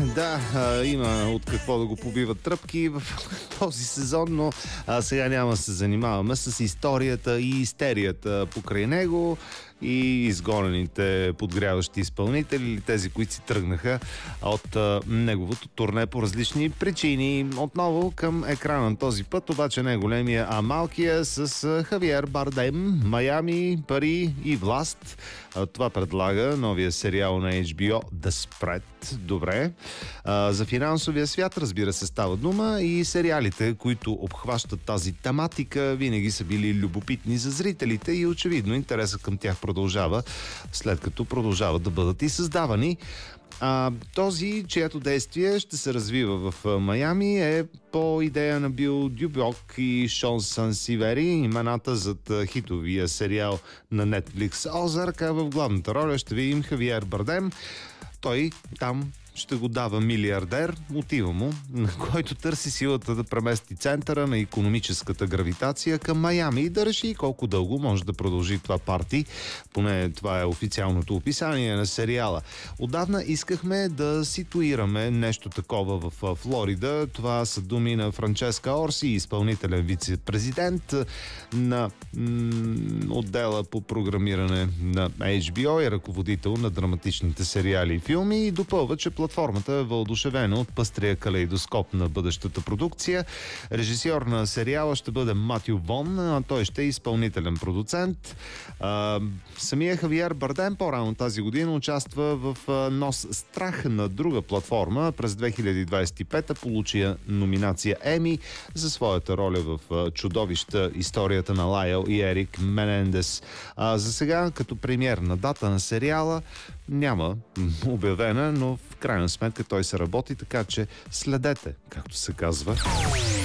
Да, има от какво да го побиват тръпки в този сезон, но сега няма да се занимаваме с историята и истерията покрай него и изгонените подгряващи изпълнители, тези, които си тръгнаха от неговото турне по различни причини. Отново към екрана този път, обаче не големия, а малкия, с Хавиер Бардем, Майами, пари и власт. Това предлага новия сериал на HBO The Spread. Добре. За финансовия свят, разбира се, става дума, и сериалите, които обхващат тази тематика, винаги са били любопитни за зрителите и очевидно интересът към тях продължава, след като продължават да бъдат и създавани. Този, чието действие ще се развива в Майами, е по идея на Бил Дюбок и Шон Сансивери, имената зад хитовия сериал на Netflix Озарк, а в главната роля ще видим Хавиер Бардем. Той там ще го дава милиардер, отива му, на който търси силата да премести центъра на икономическата гравитация към Майами и да реши колко дълго може да продължи това парти. Поне това е официалното описание на сериала. Отдавна искахме да ситуираме нещо такова в Флорида. Това са думи на Франческа Орси, изпълнителен вице-президент на отдела по програмиране на HBO и ръководител на драматичните сериали и филми, и допълва, че платформата е въодушевена от пъстрия калейдоскоп на бъдещата продукция. Режисьор на сериала ще бъде Матю Вон, а той ще е изпълнителен продуцент. Самия Хавиер Бардем по-рано тази година участва в Нос страх на друга платформа. През 2025 получи номинация Еми за своята роля в Чудовища, историята на Лайл и Ерик Менендес. За сега, като премиерна дата на сериала няма обявена, но в крайна сметка той се работи, така че следете, както се казва.